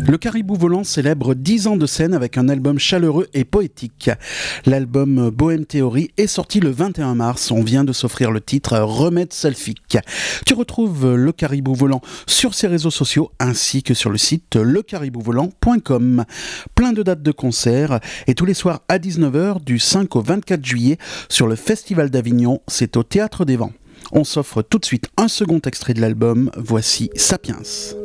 Le Caribou Volant célèbre 10 ans de scène avec un album chaleureux et poétique. L'album Bohème Théorie est sorti le 21 mars. On vient de s'offrir le titre Remède Selfique. Tu retrouves Le Caribou Volant sur ses réseaux sociaux ainsi que sur le site lecaribouvoolant.com. Plein de dates de concerts et tous les soirs à 19h du 5 au 24 juillet sur le Festival d'Avignon, c'est au Théâtre des Vents. On s'offre tout de suite un second extrait de l'album, voici Sapiens.